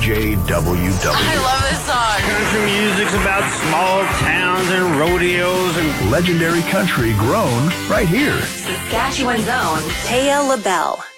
KJWW. I love this song. Country music's about small towns and rodeos and Legendary country grown right here. Saskatchewan's own Taya LaBelle.